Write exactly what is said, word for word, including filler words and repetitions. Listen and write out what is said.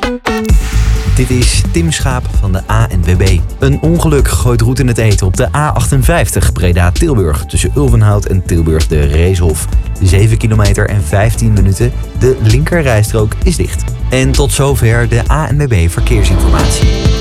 Dit is Tim Schaap van de A N W B. Een ongeluk gooit roet in het eten op de A achtenvijftig Breda-Tilburg. Tussen Ulvenhout en Tilburg de Reeshof. zeven kilometer en vijftien minuten. De linkerrijstrook is dicht. En tot zover de A N W B Verkeersinformatie.